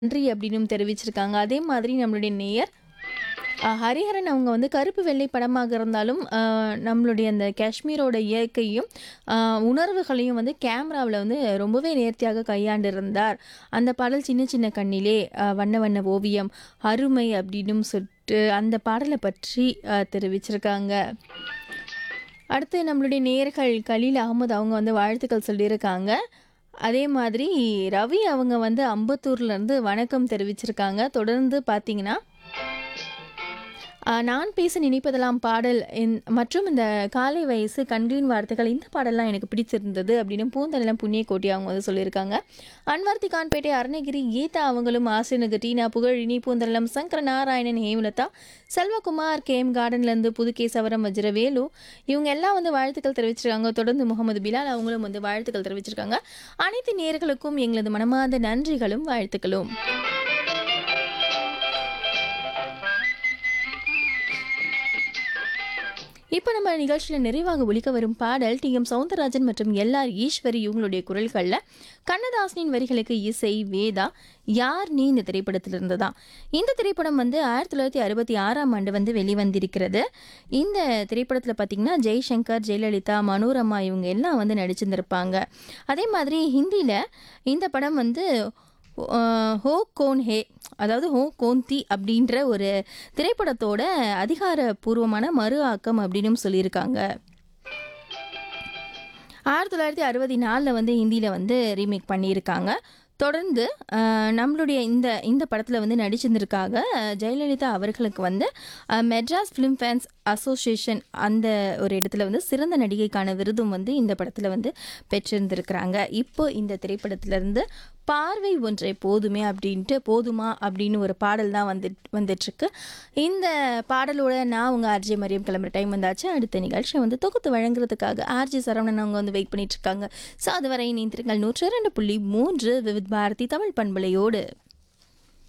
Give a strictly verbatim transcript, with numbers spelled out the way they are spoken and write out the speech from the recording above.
நன்றி அப்படின்னும் தெரிவிச்சிருக்காங்க. அதே மாதிரி நம்மளுடைய நேயர் அ ஹரிஹரன் அவங்க வந்து கருப்பு வெள்ளை படமாக இருந்தாலும், அ நம்மளுடைய அந்த காஷ்மீரோட இயற்கையும், அ உணர்வுகளையும் வந்து கேமராவுல வந்து ரொம்பவே நேர்த்தியாக கையாண்டிருந்தார். அந்த பாடல் "சின்ன சின்ன கண்ணிலே", அ "வண்ண வண்ண ஓவியம்", "அருமை" அப்படின்னும் சொல்லிட்டு அந்த பாடல பற்றி அ தெரிவிச்சிருக்காங்க. அடுத்து நம்மளுடைய நேயர்கள் கலீல் அகமது அவங்க வந்து வாழ்த்துக்கள் சொல்லியிருக்காங்க. அதே மாதிரி ரவி அவங்க வந்து அம்பத்தூர்லேருந்து வணக்கம் தெரிவிச்சிருக்காங்க. தொடர்ந்து பார்த்தீங்கன்னா, அ "நான் பேச நினைப்பதெல்லாம்" பாடல் இன் மற்றும் இந்த "காலை வயசு", "கண்களின் வார்த்தைகள்" இந்த பாடல்லாம் எனக்கு பிடிச்சிருந்தது அப்படின்னு பூந்தலைலம் புண்ணியக்கோட்டி அவங்க வந்து சொல்லியிருக்காங்க. அன்வர் திகான்பேட்டை, அருணகிரி, கீதா அவங்களும் ஆசிரியர் டீனா, புகழினி, பூந்தலைலம் சங்கர நாராயணன், ஹேமலதா, செல்வகுமார், கேஎம் கார்டன்லேருந்து புதுகேசவரம், வஜ்ரவேலு இவங்க எல்லாம் வந்து வாழ்த்துக்கள் தெரிவிச்சிருக்காங்க. தொடர்ந்து முகமது பிலால் அவங்களும் வந்து வாழ்த்துக்கள் தெரிவிச்சிருக்காங்க. அனைத்து நேயர்களுக்கும் எங்களது மனமார்ந்த நன்றிகளும் வாழ்த்துக்களும். இப்போ நம்ம நிகழ்ச்சியில நிறைவாக ஒலிக்க வரும் பாடல் டி எம் சௌந்தரராஜன் மற்றும் எல் ஆர் ஈஸ்வரி இவங்களுடைய குரல்கள்ல கண்ணதாசனின் வரிகளுக்கு இசை வேதா. "யார் நீ" இந்த திரைப்படத்திலிருந்து தான். இந்த திரைப்படம் வந்து ஆயிரத்தி தொள்ளாயிரத்தி அறுபத்தி ஆறாம் ஆண்டு வந்து வெளிவந்திருக்கிறது. இந்த திரைப்படத்தில் பார்த்தீங்கன்னா ஜெய்சங்கர், ஜெயலலிதா, மனோரமா இவங்க எல்லாம் வந்து நடிச்சிருந்திருப்பாங்க. அதே மாதிரி ஹிந்தியில் இந்த படம் வந்து அ "ஹோ கோன் ஹே", அதாவது "ஹோ கோன் தி" அப்படின்ற ஒரு திரைப்படத்தோட அதிகாரப்பூர்வமான மறு ஆக்கம் அப்படின்னும் சொல்லியிருக்காங்க. ஆயிரத்தி தொள்ளாயிரத்தி அறுபத்தி நாலில் வந்து ஹிந்தியில் வந்து ரீமேக் பண்ணியிருக்காங்க. தொடர்ந்து அ நம்மளுடைய இந்த இந்த படத்தில் வந்து நடிச்சிருந்திருக்காங்க ஜெயலலிதா அவர்களுக்கு வந்து அ மெட்ராஸ் ஃபிலிம் ஃபேன்ஸ் அசோசியேஷன் அந்த ஒரு இடத்துல வந்து சிறந்த நடிகைக்கான விருதும் வந்து இந்த படத்தில் வந்து பெற்றிருந்திருக்கிறாங்க. இப்போ இந்த திரைப்படத்திலிருந்து "பார்வை ஒன்றை போதுமே" அப்படின்ட்டு "போதுமா" அப்படின்னு ஒரு பாடல் தான் வந்து வந்துட்டுருக்கு. இந்த பாடலோட நான் உங்கள் ஆர்ஜே மரியம் கிளம்புற டைம் வந்தாச்சு. அடுத்த நிகழ்ச்சியை வந்து தொகுத்து வழங்குறதுக்காக ஆர்ஜே சரவணன் அவங்க வந்து வெயிட் பண்ணிட்டு இருக்காங்க. ஸோ அதுவரை இணைந்திருங்கள் நூற்று இரண்டு புள்ளி மூன்று விவித் பாரதி தமிழ் பண்பலையோடு.